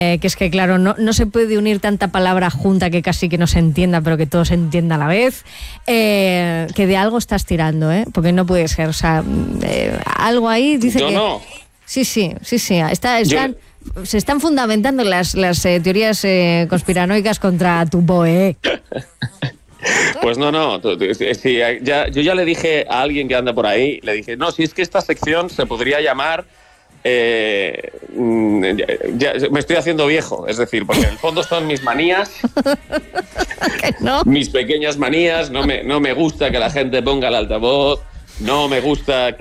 que es que, claro, no se puede unir tanta palabra junta que casi que no se entienda, pero que todo se entienda a la vez, que de algo estás tirando, porque no puede ser, o sea, algo ahí dice Yo que... no. Sí, se están fundamentando las teorías conspiranoicas contra tu BOE. Pues no. Sí, yo ya le dije a alguien que anda por ahí, le dije, no, si es que esta sección se podría llamar... me estoy haciendo viejo, es decir, porque en el fondo son mis manías, ¿No? mis pequeñas manías, no me gusta que la gente ponga el altavoz, no me gusta que